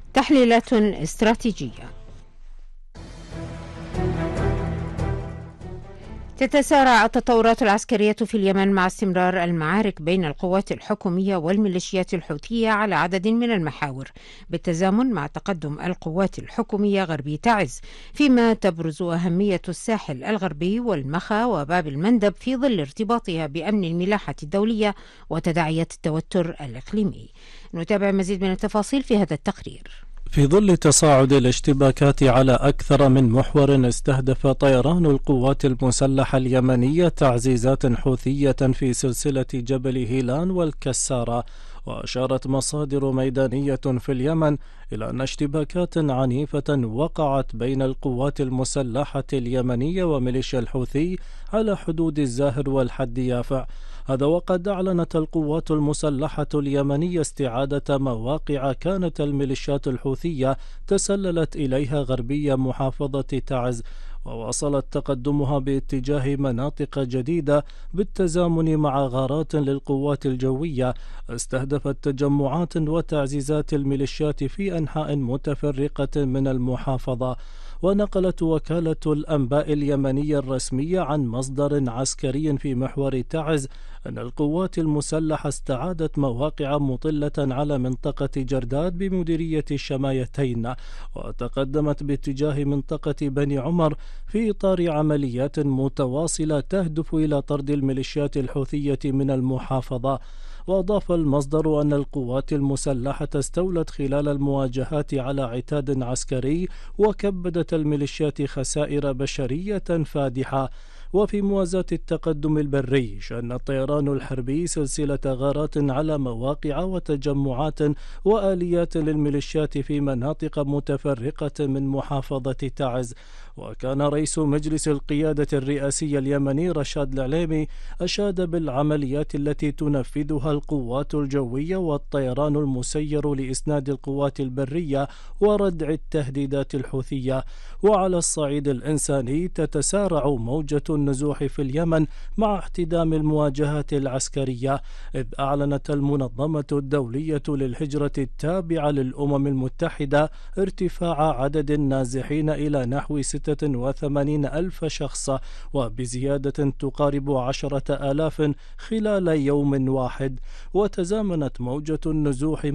تحليلات استراتيجية. تتسارع التطورات العسكرية في اليمن مع استمرار المعارك بين القوات الحكومية والميليشيات الحوثية على عدد من المحاور، بالتزامن مع تقدم القوات الحكومية غربي تعز، فيما تبرز أهمية الساحل الغربي والمخا وباب المندب في ظل ارتباطها بأمن الملاحة الدولية وتداعيات التوتر الإقليمي. نتابع مزيد من التفاصيل في هذا التقرير. في ظل تصاعد الاشتباكات على أكثر من محور، استهدف طيران القوات المسلحة اليمنية تعزيزات حوثية في سلسلة جبل هيلان والكسارة. وأشارت مصادر ميدانية في اليمن إلى أن اشتباكات عنيفة وقعت بين القوات المسلحة اليمنية وميليشيا الحوثي على حدود الزاهر والحد يافع. هذا وقد أعلنت القوات المسلحة اليمنية استعادة مواقع كانت الميليشيات الحوثية تسللت إليها غربية محافظة تعز، وواصلت تقدمها باتجاه مناطق جديدة بالتزامن مع غارات للقوات الجوية استهدفت تجمعات وتعزيزات الميليشيات في أنحاء متفرقة من المحافظة. ونقلت وكالة الأنباء اليمنية الرسمية عن مصدر عسكري في محور تعز أن القوات المسلحة استعادت مواقع مطلة على منطقة جرداد بمديرية الشمايتين، وتقدمت باتجاه منطقة بني عمر في إطار عمليات متواصلة تهدف إلى طرد الميليشيات الحوثية من المحافظة. وأضاف المصدر أن القوات المسلحة استولت خلال المواجهات على عتاد عسكري وكبدت الميليشيات خسائر بشرية فادحة. وفي موازاة التقدم البري، شن الطيران الحربي سلسلة غارات على مواقع وتجمعات وآليات للميليشيات في مناطق متفرقة من محافظة تعز. وكان رئيس مجلس القيادة الرئاسي اليمني رشاد العليمي أشاد بالعمليات التي تنفذها القوات الجوية والطيران المسير لإسناد القوات البرية وردع التهديدات الحوثية. وعلى الصعيد الإنساني، تتسارع موجة النزوح في اليمن مع احتدام المواجهات العسكرية، إذ أعلنت المنظمة الدولية للهجرة التابعة للأمم المتحدة ارتفاع عدد النازحين إلى نحو 86 ألف شخص، وبزيادة تقارب 10,000 خلال يوم واحد. وتزامنت موجة النزوح